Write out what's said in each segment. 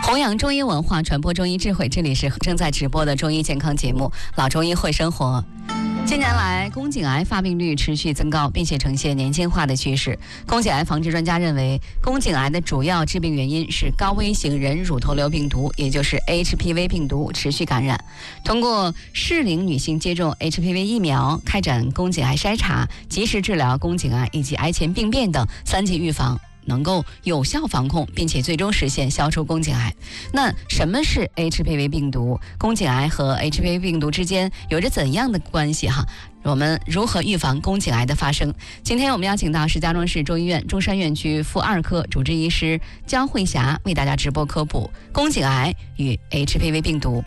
弘扬中医文化，传播中医智慧，这里是正在直播的中医健康节目《老中医会生活》。近年来，宫颈癌发病率持续增高，并且呈现年轻化的趋势。宫颈癌防治专家认为，宫颈癌的主要致病原因是高危型人乳头瘤病毒，也就是 HPV 病毒持续感染。通过适龄女性接种 HPV 疫苗，开展宫颈癌筛查，及时治疗宫颈癌以及癌前病变等3级预防，能够有效防控，并且最终实现消除宫颈癌。那什么是 HPV 病毒？宫颈癌和 HPV 病毒之间有着怎样的关系？我们如何预防宫颈癌的发生？今天我们邀请到石家庄市中医院中山院区妇2科主治医师姜慧霞为大家直播科普宫颈癌与 HPV 病毒。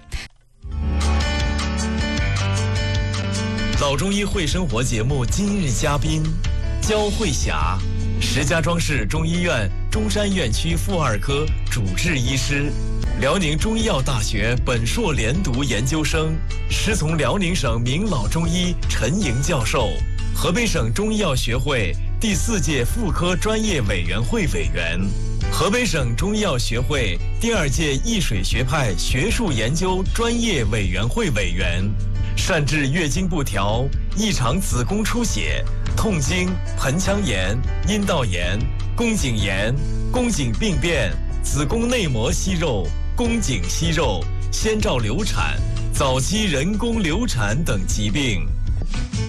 老中医会生活节目今日嘉宾姜慧霞，石家庄市中医院中山院区妇2科主治医师，辽宁中医药大学本硕连读研究生，师从辽宁省名老中医陈莹教授，河北省中医药学会第4届妇科专业委员会委员，河北省中医药学会第2届易水学派学术研究专业委员会委员，善治月经不调、异常子宫出血、痛经、盆腔炎、阴道炎、宫颈炎、宫颈病变、子宫内膜息肉、宫颈息肉、先兆流产、早期人工流产等疾病。